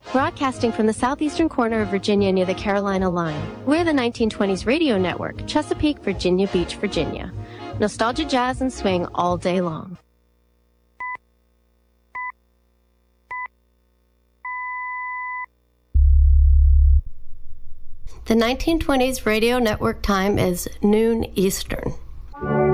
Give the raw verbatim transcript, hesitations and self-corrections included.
Broadcasting from the southeastern corner of Virginia near the Carolina line, we're the nineteen twenties Radio Network, Chesapeake, Virginia Beach, Virginia. Nostalgia, jazz, and swing all day long. The nineteen twenties Radio Network time is noon Eastern.